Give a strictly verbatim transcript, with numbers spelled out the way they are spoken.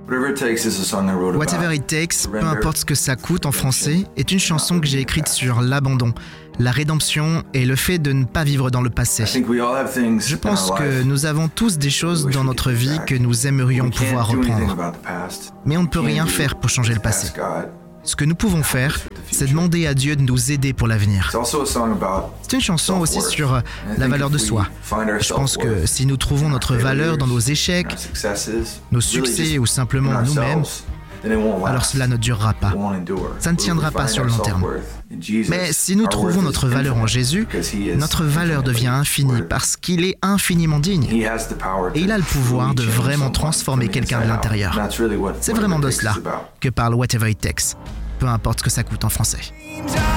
Whatever It Takes, peu importe ce que ça coûte en français, est une chanson que j'ai écrite sur l'abandon, la rédemption et le fait de ne pas vivre dans le passé. Je pense que nous avons tous des choses dans notre vie que nous aimerions pouvoir reprendre. Mais on ne peut rien faire pour changer le passé. Ce que nous pouvons faire, c'est demander à Dieu de nous aider pour l'avenir. C'est une chanson aussi sur la valeur de soi. Je pense que si nous trouvons notre valeur dans nos échecs, nos succès ou simplement nous-mêmes, alors cela ne durera pas. Ça ne tiendra pas sur le long terme. Mais si nous trouvons notre valeur en Jésus, notre valeur devient infinie parce qu'il est infiniment digne. Et il a le pouvoir de vraiment transformer quelqu'un de l'intérieur. C'est vraiment de cela que parle Whatever It Takes, peu importe ce que ça coûte en français.